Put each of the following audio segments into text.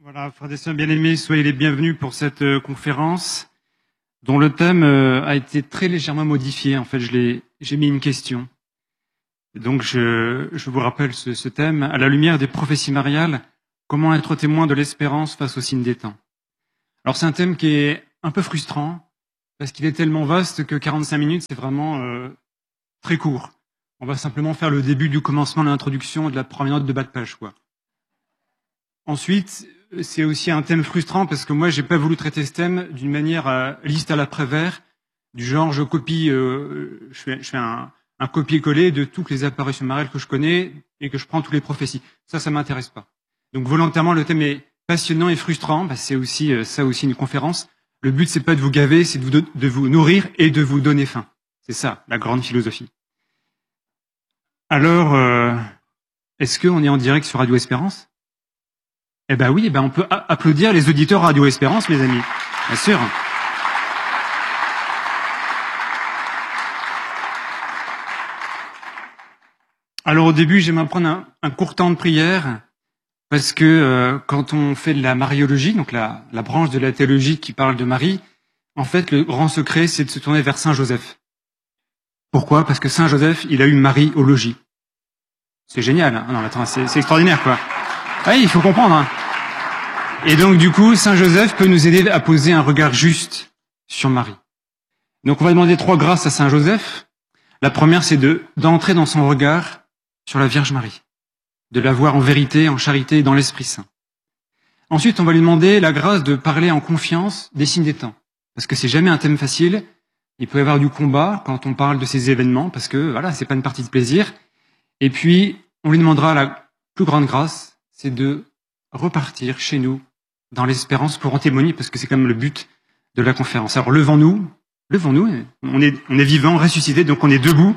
Voilà, frères et sœurs bien-aimés, soyez les bienvenus pour cette conférence dont le thème a été très légèrement modifié. En fait, j'ai mis une question. Donc, je vous rappelle ce thème. À la lumière des prophéties mariales, comment être témoin de l'espérance face aux signes des temps? Alors, c'est un thème qui est un peu frustrant parce qu'il est tellement vaste que 45 minutes, c'est vraiment très court. On va simplement faire le début du commencement, de l'introduction et de la première note de bas de page, quoi. Ensuite, c'est aussi un thème frustrant parce que moi, j'ai pas voulu traiter ce thème d'une manière liste à l'après-vert, du genre je copie, je fais un copier-coller de toutes les apparitions mariales que je connais et que je prends toutes les prophéties. Ça m'intéresse pas. Donc volontairement, le thème est passionnant et frustrant. Bah, c'est aussi ça aussi une conférence. Le but, c'est pas de vous gaver, c'est de vous nourrir et de vous donner faim. C'est ça, la grande philosophie. Alors, est-ce qu'on est en direct sur Radio Espérance? Eh ben oui, on peut applaudir les auditeurs Radio Espérance, mes amis. Bien sûr. Alors au début, j'aimerais prendre un court temps de prière, parce que quand on fait de la mariologie, donc la branche de la théologie qui parle de Marie, en fait, le grand secret, c'est de se tourner vers Saint Joseph. Pourquoi? Parce que Saint Joseph, il a eu Marie au logis. C'est génial. Hein? Non, attends, c'est extraordinaire, quoi. Oui, il faut comprendre. Hein. Et donc, du coup, Saint Joseph peut nous aider à poser un regard juste sur Marie. Donc, on va demander 3 grâces à Saint Joseph. La première, c'est d'entrer dans son regard sur la Vierge Marie, de la voir en vérité, en charité et dans l'Esprit Saint. Ensuite, on va lui demander la grâce de parler en confiance des signes des temps, parce que c'est jamais un thème facile. Il peut y avoir du combat quand on parle de ces événements, parce que voilà, c'est pas une partie de plaisir. Et puis, on lui demandera la plus grande grâce, c'est de repartir chez nous dans l'espérance pour en témoigner, parce que c'est quand même le but de la conférence. Alors levons-nous, on est vivants, ressuscités, donc on est debout,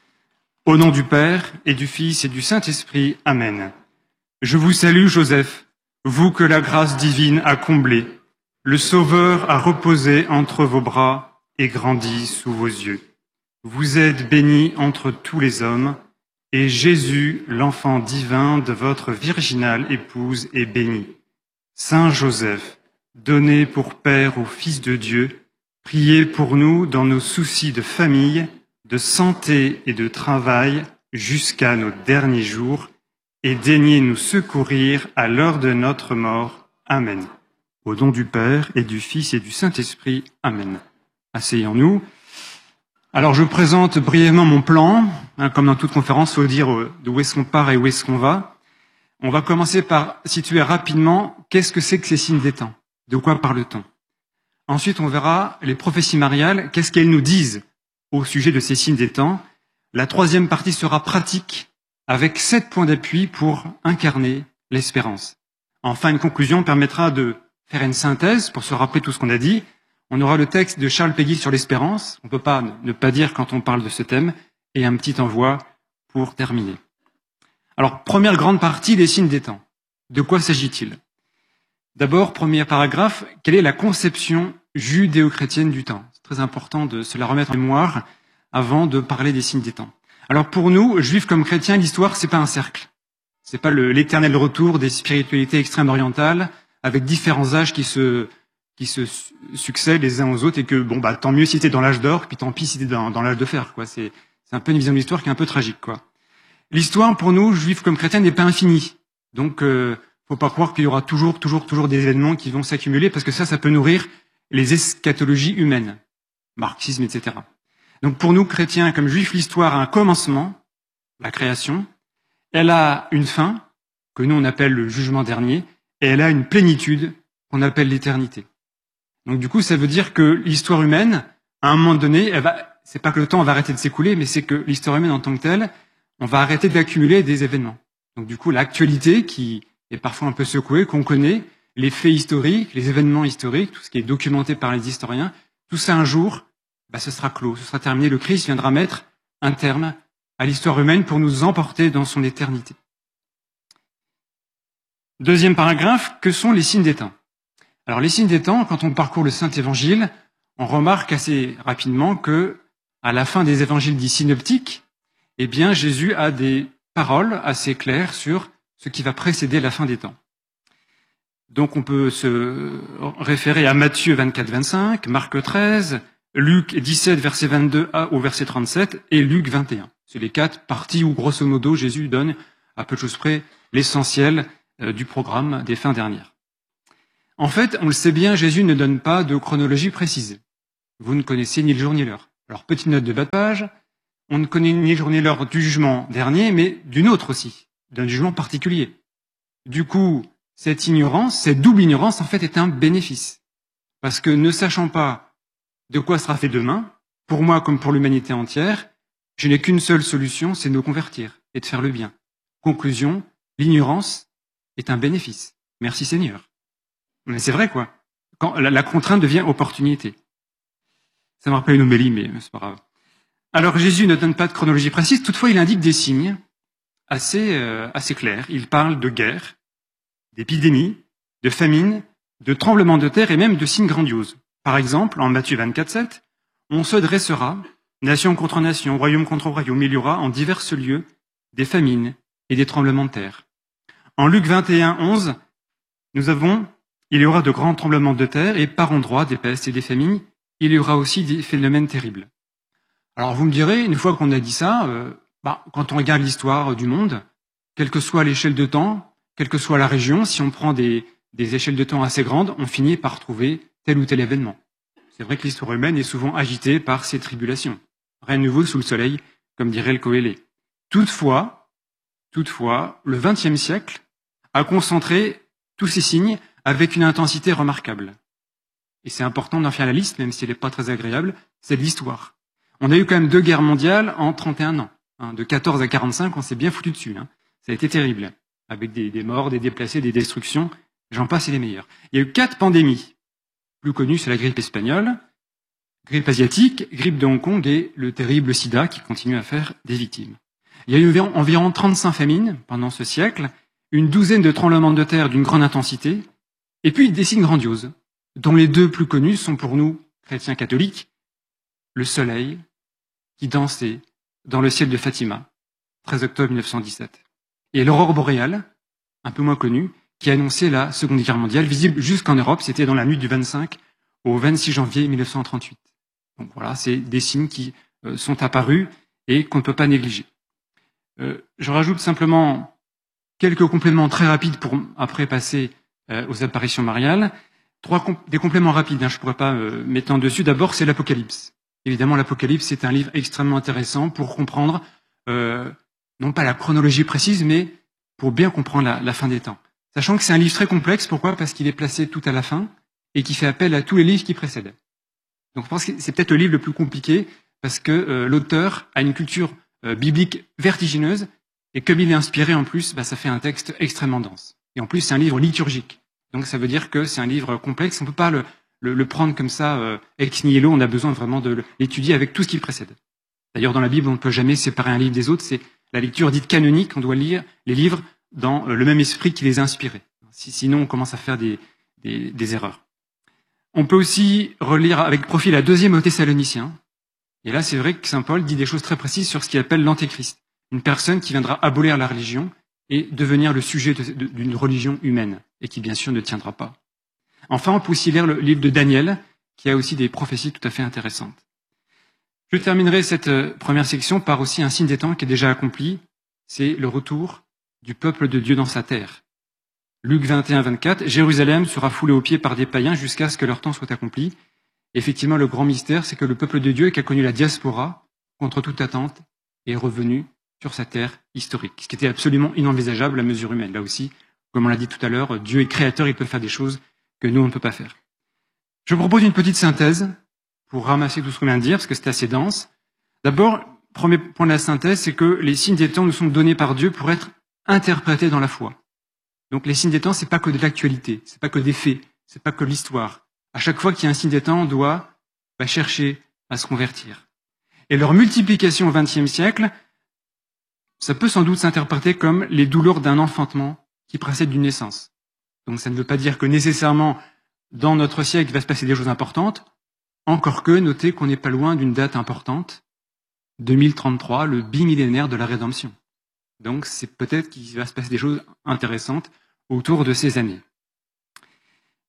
au nom du Père et du Fils et du Saint-Esprit. Amen. Je vous salue, Joseph, vous que la grâce divine a comblé, le Sauveur a reposé entre vos bras et grandi sous vos yeux. Vous êtes béni entre tous les hommes, et Jésus, l'enfant divin de votre virginale épouse, est béni. Saint Joseph, donné pour Père au Fils de Dieu, priez pour nous dans nos soucis de famille, de santé et de travail jusqu'à nos derniers jours, et daignez nous secourir à l'heure de notre mort. Amen. Au nom du Père et du Fils et du Saint-Esprit. Amen. Asseyons-nous. Alors, je présente brièvement mon plan. Comme dans toute conférence, il faut dire d'où est-ce qu'on part et où est-ce qu'on va. On va commencer par situer rapidement qu'est-ce que c'est que ces signes des temps. De quoi parle-t-on? Ensuite, on verra les prophéties mariales, qu'est-ce qu'elles nous disent au sujet de ces signes des temps. La troisième partie sera pratique, avec 7 points d'appui pour incarner l'espérance. Enfin, une conclusion permettra de faire une synthèse pour se rappeler tout ce qu'on a dit. On aura le texte de Charles Péguy sur l'espérance. On ne peut pas ne pas dire quand on parle de ce thème. Et un petit envoi pour terminer. Alors, première grande partie, les signes des temps. De quoi s'agit-il? D'abord, premier paragraphe, quelle est la conception judéo-chrétienne du temps? C'est très important de se la remettre en mémoire avant de parler des signes des temps. Alors, pour nous, juifs comme chrétiens, l'histoire, c'est pas un cercle. C'est pas l'éternel retour des spiritualités extrêmes orientales avec différents âges qui se succèdent les uns aux autres et que, tant mieux si t'es dans l'âge d'or, puis tant pis si t'es dans l'âge de fer, quoi. C'est un peu une vision de l'histoire qui est un peu tragique, quoi. L'histoire, pour nous, juifs comme chrétiens, n'est pas infinie. Donc, faut pas croire qu'il y aura toujours des événements qui vont s'accumuler, parce que ça peut nourrir les eschatologies humaines, marxisme, etc. Donc, pour nous, chrétiens comme juifs, l'histoire a un commencement, la création, elle a une fin, que nous on appelle le jugement dernier, et elle a une plénitude qu'on appelle l'éternité. Donc, du coup, ça veut dire que l'histoire humaine, à un moment donné, c'est pas que le temps va arrêter de s'écouler, mais c'est que l'histoire humaine en tant que telle, on va arrêter d'accumuler des événements. Donc du coup, l'actualité qui est parfois un peu secouée, qu'on connaît, les faits historiques, les événements historiques, tout ce qui est documenté par les historiens, tout ça un jour, ce sera clos, ce sera terminé. Le Christ viendra mettre un terme à l'histoire humaine pour nous emporter dans son éternité. Deuxième paragraphe, que sont les signes des temps? Alors les signes des temps, quand on parcourt le Saint-Évangile, on remarque assez rapidement que, à la fin des évangiles dits synoptiques, Jésus a des paroles assez claires sur ce qui va précéder la fin des temps. Donc on peut se référer à Matthieu 24, 25, Marc 13, Luc 17, verset 22 au verset 37, et Luc 21. C'est les 4 parties où, grosso modo, Jésus donne, à peu de choses près, l'essentiel du programme des fins dernières. En fait, on le sait bien, Jésus ne donne pas de chronologie précise. Vous ne connaissez ni le jour ni l'heure. Alors, petite note de bas de page, on ne connaît ni le jour ni l'heure du jugement dernier, mais d'une autre aussi, d'un jugement particulier. Du coup, cette ignorance, cette double ignorance, en fait, est un bénéfice. Parce que ne sachant pas de quoi sera fait demain, pour moi comme pour l'humanité entière, je n'ai qu'une seule solution, c'est de me convertir et de faire le bien. Conclusion, l'ignorance est un bénéfice. Merci Seigneur. Mais c'est vrai, quoi. Quand la contrainte devient opportunité. Ça me rappelle une homélie, mais c'est pas grave. Alors Jésus ne donne pas de chronologie précise, toutefois il indique des signes assez clairs. Il parle de guerre, d'épidémie, de famine, de tremblements de terre et même de signes grandioses. Par exemple, en Matthieu 24, 7, on se dressera, nation contre nation, royaume contre royaume, il y aura en divers lieux des famines et des tremblements de terre. En Luc 21, 11, il y aura de grands tremblements de terre et par endroits des pestes et des famines, il y aura aussi des phénomènes terribles. Alors vous me direz, une fois qu'on a dit ça, quand on regarde l'histoire du monde, quelle que soit l'échelle de temps, quelle que soit la région, si on prend des échelles de temps assez grandes, on finit par trouver tel ou tel événement. C'est vrai que l'histoire humaine est souvent agitée par ces tribulations. Rien de nouveau sous le soleil, comme dirait le Kohélet. Toutefois, le XXe siècle a concentré tous ces signes avec une intensité remarquable. Et c'est important d'en faire la liste, même si elle n'est pas très agréable, c'est de l'histoire. On a eu quand même 2 guerres mondiales en 31 ans. De 14 à 45, on s'est bien foutu dessus. Ça a été terrible, avec des morts, des déplacés, des destructions, j'en passe et les meilleurs. Il y a eu 4 pandémies. Plus connue, c'est la grippe espagnole, grippe asiatique, grippe de Hong Kong et le terrible sida qui continue à faire des victimes. Il y a eu environ 35 famines pendant ce siècle, une douzaine de tremblements de terre d'une grande intensité, et puis des signes grandioses, dont les 2 plus connus sont pour nous, chrétiens catholiques, le soleil qui dansait dans le ciel de Fatima, 13 octobre 1917, et l'aurore boréale, un peu moins connue, qui annonçait la Seconde Guerre mondiale, visible jusqu'en Europe, c'était dans la nuit du 25 au 26 janvier 1938. Donc voilà, c'est des signes qui sont apparus et qu'on ne peut pas négliger. Je rajoute simplement quelques compléments très rapides pour après passer aux apparitions mariales. Des compléments rapides, je ne pourrais pas m'étendre dessus. D'abord, c'est l'Apocalypse. Évidemment, l'Apocalypse, c'est un livre extrêmement intéressant pour comprendre, non pas la chronologie précise, mais pour bien comprendre la fin des temps. Sachant que c'est un livre très complexe, pourquoi ? Parce qu'il est placé tout à la fin et qui fait appel à tous les livres qui précèdent. Donc je pense que c'est peut-être le livre le plus compliqué parce que l'auteur a une culture biblique vertigineuse et comme il est inspiré en plus, ça fait un texte extrêmement dense. Et en plus, c'est un livre liturgique. Donc ça veut dire que c'est un livre complexe, on ne peut pas le prendre comme ça ex nihilo, on a besoin vraiment de l'étudier avec tout ce qui le précède. D'ailleurs, dans la Bible, on ne peut jamais séparer un livre des autres, c'est la lecture dite canonique, on doit lire les livres dans le même esprit qui les a inspirés. Sinon, on commence à faire des erreurs. On peut aussi relire avec profit la 2e aux Thessaloniciens. Et là, c'est vrai que saint Paul dit des choses très précises sur ce qu'il appelle l'antéchrist. Une personne qui viendra abolir la religion et devenir le sujet d'une religion humaine, et qui bien sûr ne tiendra pas. Enfin, on peut aussi lire le livre de Daniel, qui a aussi des prophéties tout à fait intéressantes. Je terminerai cette première section par aussi un signe des temps qui est déjà accompli, c'est le retour du peuple de Dieu dans sa terre. Luc 21, 24, Jérusalem sera foulée aux pieds par des païens jusqu'à ce que leur temps soit accompli. Effectivement, le grand mystère, c'est que le peuple de Dieu, qui a connu la diaspora, contre toute attente, est revenu sur sa terre historique, ce qui était absolument inenvisageable à mesure humaine. Là aussi, comme on l'a dit tout à l'heure, Dieu est créateur, il peut faire des choses que nous, on ne peut pas faire. Je vous propose une petite synthèse pour ramasser tout ce qu'on vient de dire, parce que c'est assez dense. D'abord, premier point de la synthèse, c'est que les signes des temps nous sont donnés par Dieu pour être interprétés dans la foi. Donc les signes des temps, c'est pas que de l'actualité, c'est pas que des faits, c'est pas que l'histoire. À chaque fois qu'il y a un signe des temps, on doit chercher à se convertir. Et leur multiplication au XXe siècle, ça peut sans doute s'interpréter comme les douleurs d'un enfantement qui précède d'une naissance. Donc ça ne veut pas dire que nécessairement, dans notre siècle, il va se passer des choses importantes, encore que, notez qu'on n'est pas loin d'une date importante, 2033, le bimillénaire de la rédemption. Donc c'est peut-être qu'il va se passer des choses intéressantes autour de ces années.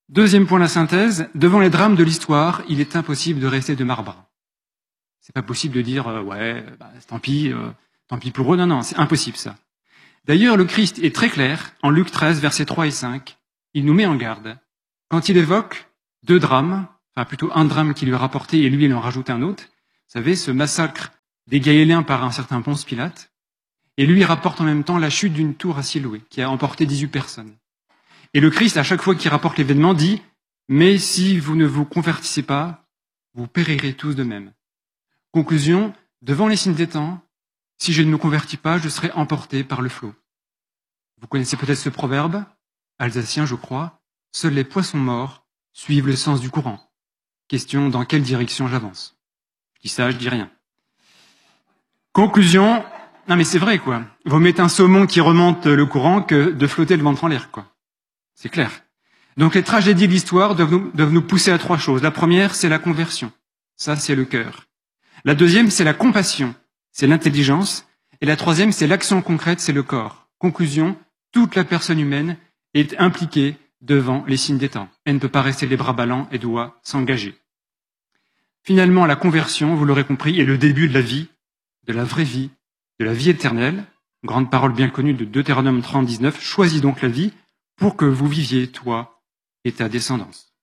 Deuxième point, la synthèse. Devant les drames de l'histoire, il est impossible de rester de marbre. C'est pas possible de dire tant pis pour eux. Non, c'est impossible ça. D'ailleurs, le Christ est très clair en Luc 13, versets 3 et 5. Il nous met en garde. Quand il évoque deux drames, enfin plutôt un drame qui lui est rapporté et lui il en rajoute un autre. Vous savez, ce massacre des Gaéliens par un certain Ponce Pilate. Et lui il rapporte en même temps la chute d'une tour à Siloé qui a emporté 18 personnes. Et le Christ, à chaque fois qu'il rapporte l'événement, dit « Mais si vous ne vous convertissez pas, vous périrez tous de même. » Conclusion, devant les signes des temps, si je ne me convertis pas, je serai emporté par le flot. Vous connaissez peut-être ce proverbe, alsacien je crois, « Seuls les poissons morts suivent le sens du courant. » Question, dans quelle direction j'avance? Je dis ça, je dis rien. Conclusion, non mais c'est vrai quoi. Vaut mieux un saumon qui remonte le courant que de flotter le ventre en l'air quoi. C'est clair. Donc les tragédies de l'histoire doivent nous pousser à trois choses. La première, c'est la conversion. Ça, c'est le cœur. La deuxième, c'est la compassion. C'est l'intelligence. Et la troisième, c'est l'action concrète, c'est le corps. Conclusion, toute la personne humaine est impliquée devant les signes des temps. Elle ne peut pas rester les bras ballants et doit s'engager. Finalement, la conversion, vous l'aurez compris, est le début de la vie, de la vraie vie, de la vie éternelle. Grande parole bien connue de Deutéronome 30, 19. Choisis donc la vie pour que vous viviez, toi et ta descendance.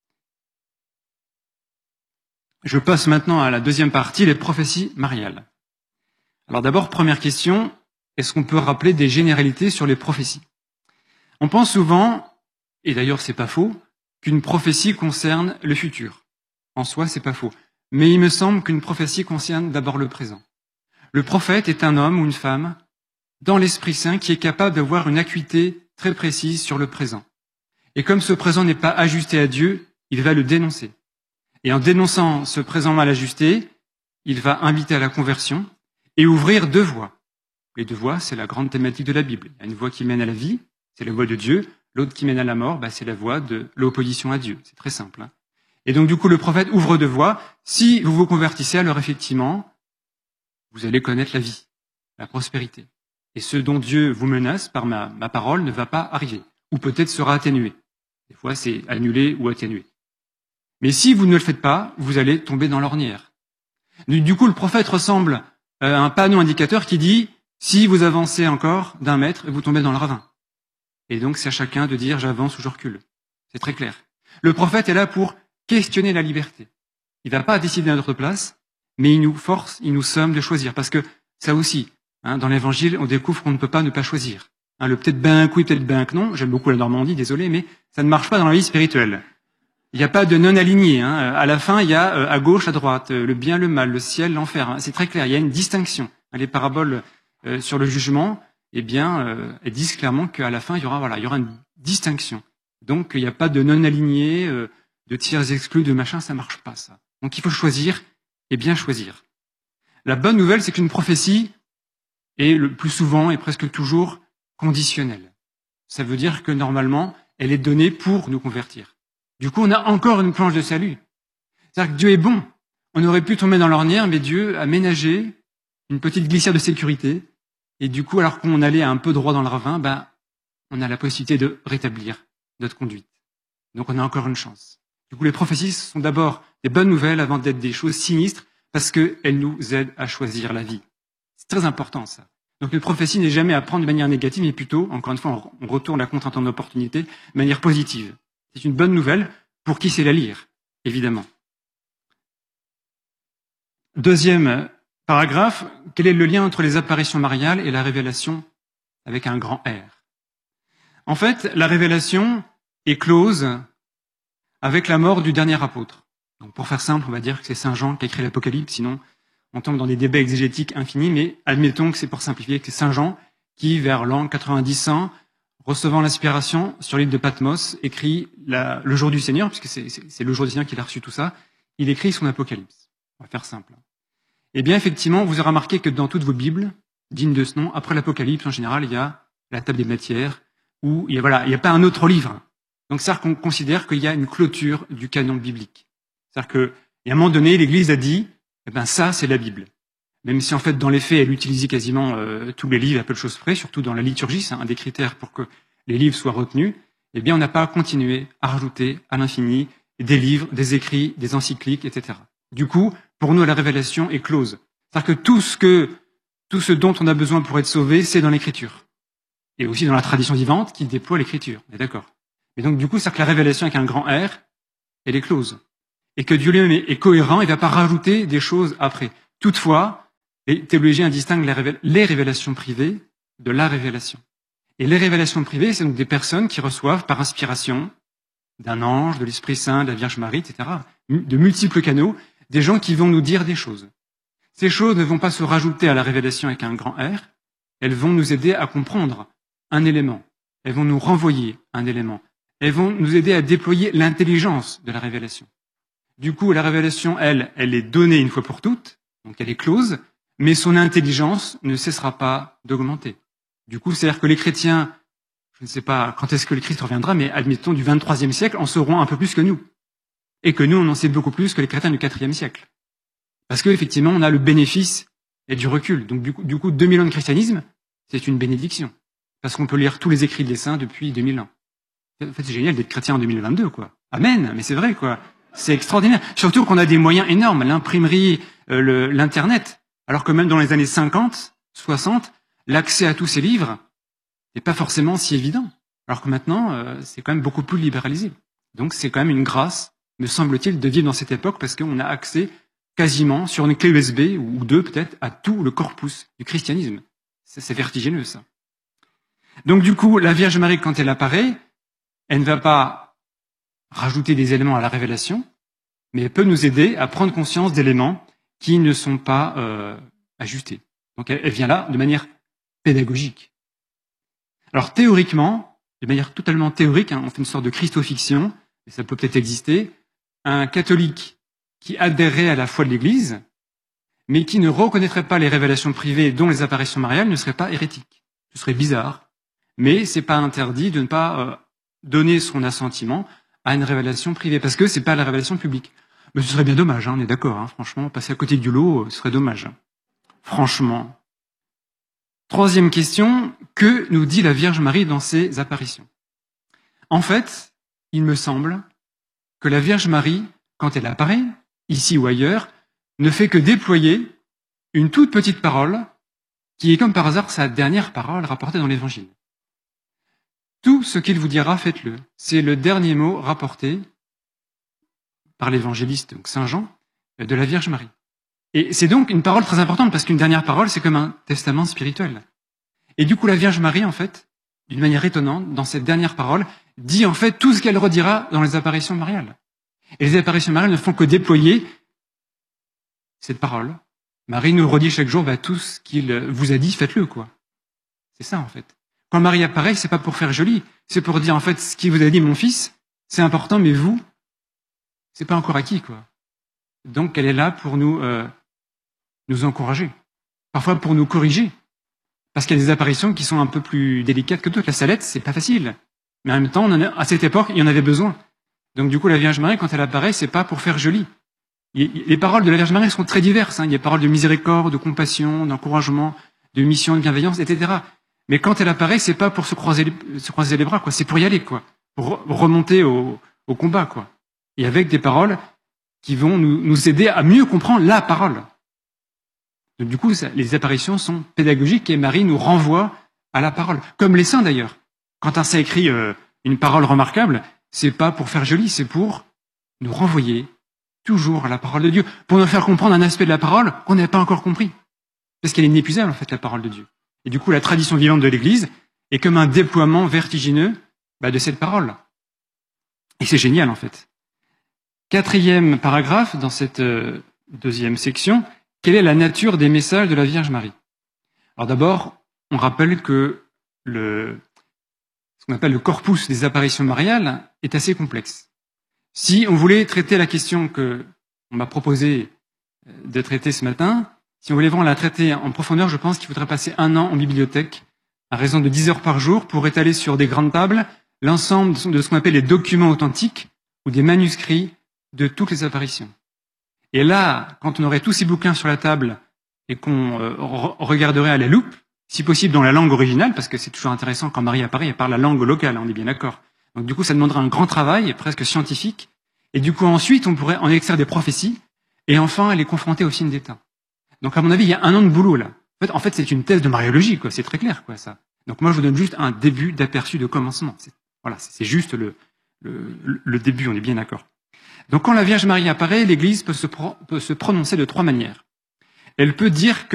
Je passe maintenant à la deuxième partie, les prophéties mariales. Alors d'abord, première question, est-ce qu'on peut rappeler des généralités sur les prophéties? On pense souvent, et d'ailleurs c'est pas faux, qu'une prophétie concerne le futur. En soi, c'est pas faux. Mais il me semble qu'une prophétie concerne d'abord le présent. Le prophète est un homme ou une femme dans l'Esprit Saint qui est capable d'avoir une acuité très précise sur le présent. Et comme ce présent n'est pas ajusté à Dieu, il va le dénoncer. Et en dénonçant ce présent mal ajusté, il va inviter à la conversion et ouvrir deux voies. Les deux voies, c'est la grande thématique de la Bible. Il y a une voie qui mène à la vie, c'est la voie de Dieu. L'autre qui mène à la mort, c'est la voie de l'opposition à Dieu. C'est très simple. Et donc du coup, le prophète ouvre deux voies. Si vous vous convertissez, alors effectivement, vous allez connaître la vie, la prospérité. Et ce dont Dieu vous menace par ma parole ne va pas arriver, ou peut-être sera atténué. Des fois, c'est annulé ou atténué. Mais si vous ne le faites pas, vous allez tomber dans l'ornière. Du coup, le prophète ressemble à un panneau indicateur qui dit « Si vous avancez encore d'1 mètre, vous tombez dans le ravin ». Et donc, c'est à chacun de dire « J'avance ou je recule ». C'est très clair. Le prophète est là pour questionner la liberté. Il ne va pas décider à notre place, mais il nous force, il nous somme de choisir. Parce que ça aussi, dans l'Évangile, on découvre qu'on ne peut pas ne pas choisir. Le peut-être ben que oui, peut-être ben que non. J'aime beaucoup la Normandie, désolé, mais ça ne marche pas dans la vie spirituelle. Il n'y a pas de non-aligné. À la fin, il y a à gauche, à droite, le bien, le mal, le ciel, l'enfer. C'est très clair, il y a une distinction. Les paraboles sur le jugement, elles disent clairement qu'à la fin, il y aura une distinction. Donc, il n'y a pas de non-aligné, de tiers exclus, de machin, ça marche pas, ça. Donc, il faut choisir et bien choisir. La bonne nouvelle, c'est qu'une prophétie est le plus souvent et presque toujours conditionnelle. Ça veut dire que normalement, elle est donnée pour nous convertir. Du coup, on a encore une planche de salut. C'est-à-dire que Dieu est bon. On aurait pu tomber dans l'ornière, mais Dieu a ménagé une petite glissière de sécurité. Et du coup, alors qu'on allait un peu droit dans le ravin, on a la possibilité de rétablir notre conduite. Donc on a encore une chance. Du coup, les prophéties sont d'abord des bonnes nouvelles avant d'être des choses sinistres, parce qu'elles nous aident à choisir la vie. C'est très important, ça. Donc une prophétie n'est jamais à prendre de manière négative, mais plutôt, encore une fois, on retourne la contrainte en opportunité de manière positive. C'est une bonne nouvelle pour qui sait la lire, évidemment. Deuxième paragraphe, quel est le lien entre les apparitions mariales et la révélation avec un grand R? En fait, la révélation est close avec la mort du dernier apôtre. Donc pour faire simple, on va dire que c'est Saint Jean qui a écrit l'Apocalypse, sinon on tombe dans des débats exégétiques infinis, mais admettons que c'est pour simplifier, que c'est Saint Jean qui, vers l'an 90-100, recevant l'inspiration sur l'île de Patmos, écrit le jour du Seigneur, puisque c'est le jour du Seigneur qu'il a reçu tout ça, il écrit son Apocalypse. On va faire simple. Eh bien, effectivement, vous aurez remarqué que dans toutes vos Bibles, dignes de ce nom, après l'Apocalypse, en général, il y a la table des matières, où il n'y a pas un autre livre. Donc, c'est-à-dire qu'on considère qu'il y a une clôture du canon biblique. C'est-à-dire qu'à un moment donné, l'Église a dit, ça, c'est la Bible. Même si, en fait, dans les faits, elle utilisait quasiment tous les livres à peu de choses près, surtout dans la liturgie, c'est un des critères pour que les livres soient retenus. eh bien, on n'a pas à continuer à rajouter à l'infini des livres, des écrits, des encycliques, etc. Du coup, pour nous, la révélation est close. C'est-à-dire que tout ce dont on a besoin pour être sauvé, c'est dans l'Écriture. Et aussi dans la tradition vivante qui déploie l'Écriture. On est d'accord. Et donc, du coup, c'est que la révélation avec un grand R, elle est close. Et que Dieu lui-même est cohérent, il ne va pas rajouter des choses après. Toutefois, les théologiens distinguent les révélations privées de la révélation. Et les révélations privées, c'est donc des personnes qui reçoivent par inspiration d'un ange, de l'Esprit Saint, de la Vierge Marie, etc., de multiples canaux, des gens qui vont nous dire des choses. Ces choses ne vont pas se rajouter à la révélation avec un grand R, elles vont nous aider à comprendre un élément, elles vont nous renvoyer un élément, elles vont nous aider à déployer l'intelligence de la révélation. Du coup, la révélation, elle est donnée une fois pour toutes, donc elle est close, mais son intelligence ne cessera pas d'augmenter. Du coup, c'est-à-dire que les chrétiens, je ne sais pas quand est-ce que le Christ reviendra, mais admettons du 23e siècle, en sauront un peu plus que nous. Et que nous, on en sait beaucoup plus que les chrétiens du 4e siècle. Parce qu'effectivement, on a le bénéfice et du recul. Donc du coup, 2000 ans de christianisme, c'est une bénédiction. Parce qu'on peut lire tous les écrits des saints depuis 2000 ans. En fait, c'est génial d'être chrétien en 2022, quoi. Amen, mais c'est vrai, quoi. C'est extraordinaire. Surtout qu'on a des moyens énormes, l'imprimerie, l'Internet. Alors que même dans les années 50, 60, l'accès à tous ces livres n'est pas forcément si évident. Alors que maintenant, c'est quand même beaucoup plus libéralisé. Donc c'est quand même une grâce, me semble-t-il, de vivre dans cette époque parce qu'on a accès quasiment sur une clé USB ou deux peut-être à tout le corpus du christianisme. C'est vertigineux, ça. Donc du coup, la Vierge Marie, quand elle apparaît, elle ne va pas rajouter des éléments à la révélation, mais elle peut nous aider à prendre conscience d'éléments qui ne sont pas ajustés. Donc elle vient là de manière pédagogique. Alors théoriquement, de manière totalement théorique, on fait une sorte de christofiction, et ça peut peut-être exister, un catholique qui adhérerait à la foi de l'Église, mais qui ne reconnaîtrait pas les révélations privées dont les apparitions mariales ne serait pas hérétique. Ce serait bizarre, mais c'est pas interdit de ne pas donner son assentiment à une révélation privée, parce que c'est pas la révélation publique. Mais ce serait bien dommage, on est d'accord, franchement, passer à côté du lot, ce serait dommage. Franchement. Troisième question, que nous dit la Vierge Marie dans ses apparitions? En fait, il me semble que la Vierge Marie, quand elle apparaît, ici ou ailleurs, ne fait que déployer une toute petite parole qui est comme par hasard sa dernière parole rapportée dans l'Évangile. Tout ce qu'il vous dira, faites-le. C'est le dernier mot rapporté par l'évangéliste, donc Saint Jean, de la Vierge Marie. Et c'est donc une parole très importante parce qu'une dernière parole, c'est comme un testament spirituel. Et du coup, la Vierge Marie, en fait, d'une manière étonnante, dans cette dernière parole, dit en fait tout ce qu'elle redira dans les apparitions mariales. Et les apparitions mariales ne font que déployer cette parole. Marie nous redit chaque jour, tout ce qu'il vous a dit, faites-le, quoi. C'est ça, en fait. Quand Marie apparaît, c'est pas pour faire joli, c'est pour dire, en fait, ce qu'il vous a dit, mon fils, c'est important, mais vous, c'est pas encore acquis, quoi. Donc, elle est là pour nous encourager. Parfois pour nous corriger. Parce qu'il y a des apparitions qui sont un peu plus délicates que d'autres. La salette, c'est pas facile. Mais en même temps, à cette époque, il y en avait besoin. Donc du coup, la Vierge Marie, quand elle apparaît, c'est pas pour faire joli. Les paroles de la Vierge Marie sont très diverses. Il y a des paroles de miséricorde, de compassion, d'encouragement, de mission, de bienveillance, etc. Mais quand elle apparaît, c'est pas pour se croiser les bras, quoi. C'est pour y aller, quoi. Pour remonter au combat, quoi. Et avec des paroles qui vont nous aider à mieux comprendre la parole. Donc, du coup, les apparitions sont pédagogiques et Marie nous renvoie à la parole. Comme les saints, d'ailleurs. Quand un saint écrit une parole remarquable, c'est pas pour faire joli, c'est pour nous renvoyer toujours à la parole de Dieu, pour nous faire comprendre un aspect de la parole qu'on n'a pas encore compris. Parce qu'elle est inépuisable, en fait, la parole de Dieu. Et du coup, la tradition vivante de l'Église est comme un déploiement vertigineux de cette parole. Et c'est génial, en fait. Quatrième paragraphe dans cette deuxième section, quelle est la nature des messages de la Vierge Marie? Alors d'abord, on rappelle que ce qu'on appelle le corpus des apparitions mariales est assez complexe. Si on voulait traiter la question que on m'a proposé de traiter ce matin, si on voulait vraiment la traiter en profondeur, je pense qu'il faudrait passer 1 an en bibliothèque, à raison de 10 heures par jour, pour étaler sur des grandes tables l'ensemble de ce qu'on appelle les documents authentiques ou des manuscrits de toutes les apparitions. Et là, quand on aurait tous ces bouquins sur la table et qu'on regarderait à la loupe, si possible dans la langue originale, parce que c'est toujours intéressant quand Marie apparaît, elle parle la langue locale, on est bien d'accord. Donc du coup, ça demanderait un grand travail, presque scientifique. Et du coup, ensuite, on pourrait en extraire des prophéties, et enfin les confronter au signe des temps. Donc à mon avis, il y a 1 an de boulot là. En fait, c'est une thèse de mariologie, quoi. C'est très clair, quoi, ça. Donc moi, je vous donne juste un début d'aperçu de commencement. Voilà, c'est juste le début, on est bien d'accord. Donc quand la Vierge Marie apparaît, l'Église peut se prononcer de 3 manières. Elle peut dire que